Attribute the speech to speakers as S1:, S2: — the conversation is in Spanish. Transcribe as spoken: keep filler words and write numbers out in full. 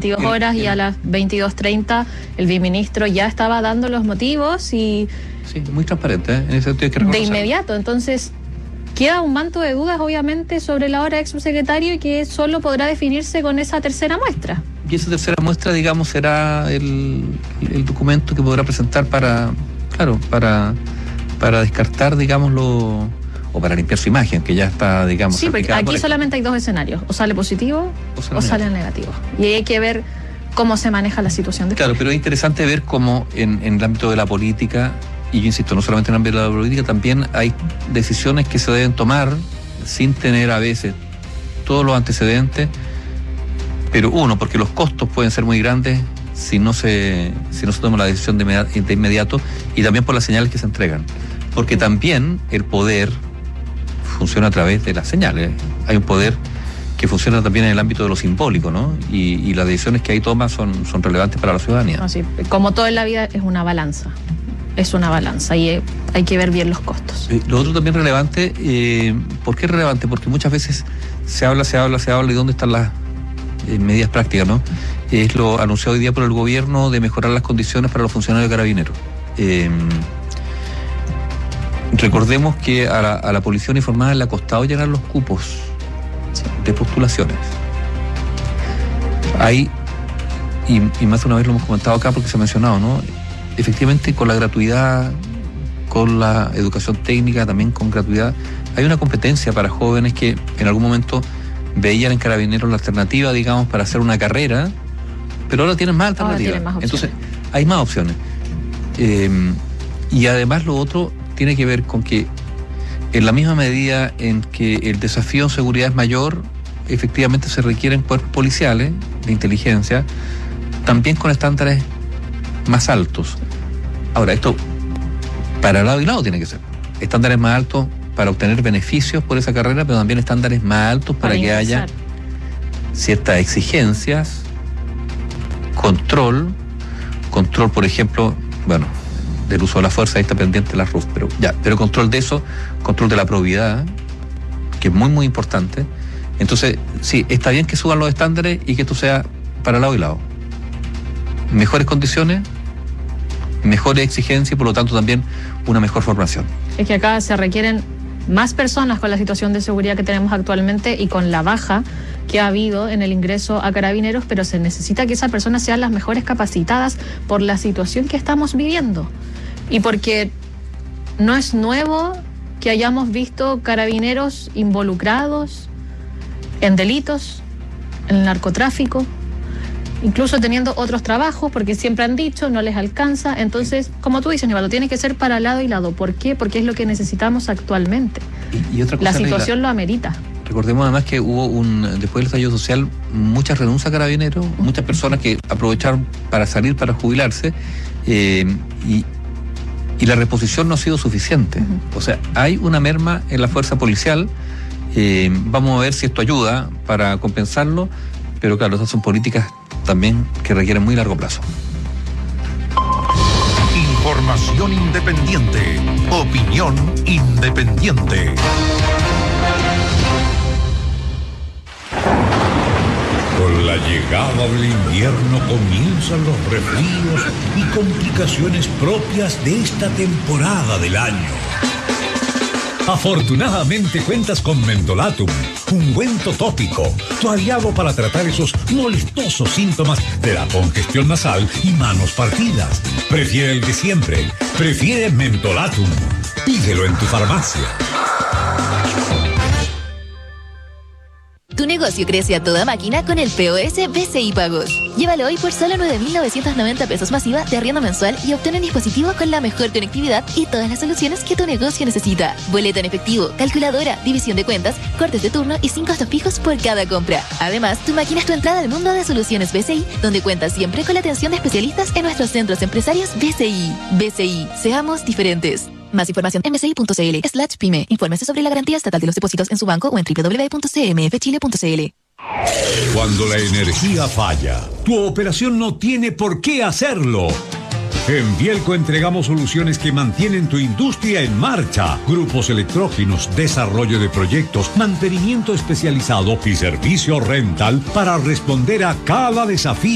S1: veintidós horas y a las veintidós treinta el viceministro ya estaba dando los motivos y...
S2: Sí, muy transparente, ¿eh? En ese sentido hay que reconocerlo.
S1: De inmediato, entonces queda un manto de dudas obviamente sobre la hora ex subsecretario y que solo podrá definirse con esa tercera muestra.
S2: Y esa tercera muestra, digamos, será el, el documento que podrá presentar para, claro, para, para descartar, digámoslo, o para limpiar su imagen, que ya está, digamos...
S1: Sí, porque aquí por solamente hay dos escenarios, o sale positivo o sale, o sale negativo. Y hay que ver cómo se maneja la situación después.
S2: Claro, pero es interesante ver cómo en, en el ámbito de la política, y yo insisto, no solamente en el ámbito de la política, también hay decisiones que se deben tomar sin tener a veces todos los antecedentes, pero uno, porque los costos pueden ser muy grandes si no se, si no se toma la decisión de, de inmediato, y también por las señales que se entregan. Porque también el poder funciona a través de las señales. Hay un poder que funciona también en el ámbito de lo simbólico, ¿no? Y, y las decisiones que ahí toma son, son relevantes para la ciudadanía.
S1: Así, como todo en la vida, es una balanza. Es una balanza y hay que ver bien los costos.
S2: Eh, lo otro también relevante, eh, ¿por qué es relevante? Porque muchas veces se habla, se habla, se habla, y ¿dónde están las eh, medidas prácticas, no? Es lo anunciado hoy día por el gobierno de mejorar las condiciones para los funcionarios carabineros. Eh, recordemos que a la, a la policía uniformada le ha costado llenar los cupos de postulaciones. Hay, y, y más de una vez lo hemos comentado acá porque se ha mencionado, ¿no? Efectivamente, con la gratuidad, con la educación técnica, también con gratuidad, hay una competencia para jóvenes que en algún momento veían en Carabineros la alternativa, digamos, para hacer una carrera, pero ahora tienen más alternativas.
S1: Tienen más
S2: Entonces, hay más opciones. Eh, y además lo otro tiene que ver con que en la misma medida en que el desafío en seguridad es mayor, efectivamente se requieren cuerpos policiales de inteligencia, también con estándares más altos. Ahora, esto para lado y lado tiene que ser. Estándares más altos para obtener beneficios por esa carrera, pero también estándares más altos para, para que haya ciertas exigencias, control, control, por ejemplo, bueno, del uso de la fuerza, ahí está pendiente la R U F, pero ya, pero control de eso, control de la probidad, que es muy, muy importante. Entonces, sí, está bien que suban los estándares y que esto sea para lado y lado. Mejores condiciones, mejores exigencias y por lo tanto también una mejor formación.
S1: Es que acá se requieren más personas con la situación de seguridad que tenemos actualmente y con la baja que ha habido en el ingreso a Carabineros, pero se necesita que esas personas sean las mejores capacitadas por la situación que estamos viviendo. Y porque no es nuevo que hayamos visto carabineros involucrados en delitos, en el narcotráfico, incluso teniendo otros trabajos, porque siempre han dicho, no les alcanza. Entonces, como tú dices, Nivaldo, tiene que ser para lado y lado. ¿Por qué? Porque es lo que necesitamos actualmente.
S2: Y, y otra cosa,
S1: la situación
S2: Leila,
S1: lo amerita.
S2: Recordemos además que hubo un, después del estallido social, muchas renuncias a Carabineros, uh-huh. muchas personas que aprovecharon para salir, para jubilarse, eh, y, y la reposición no ha sido suficiente. Uh-huh. O sea, hay una merma en la fuerza policial. Eh, vamos a ver si esto ayuda para compensarlo, pero claro, esas son políticas también que requieren muy largo plazo.
S3: Información independiente, opinión independiente. Con la llegada del invierno comienzan los resfríos y complicaciones propias de esta temporada del año. Afortunadamente cuentas con Mentolatum, ungüento tópico, tu aliado para tratar esos molestosos síntomas de la congestión nasal y manos partidas. Prefiere el de siempre, prefiere Mentolatum. Pídelo en tu farmacia.
S4: Tu negocio crece a toda máquina con el P O S B C I Pagos. Llévalo hoy por solo nueve mil novecientos noventa pesos masiva de arriendo mensual y obtén un dispositivo con la mejor conectividad y todas las soluciones que tu negocio necesita. Boleta en efectivo, calculadora, división de cuentas, cortes de turno y sin costos fijos por cada compra. Además, tu máquina es tu entrada al mundo de soluciones B C I, donde cuentas siempre con la atención de especialistas en nuestros centros empresarios B C I. B C I, seamos diferentes. Más información en bci.cl slash pyme. Infórmese sobre la garantía estatal de los depósitos en su banco o en doble u doble u doble u punto c m f chile punto c l.
S3: Cuando la energía falla, tu operación no tiene por qué hacerlo. En Bielco entregamos soluciones que mantienen tu industria en marcha. Grupos electrógenos, desarrollo de proyectos, mantenimiento especializado y servicio rental para responder a cada desafío.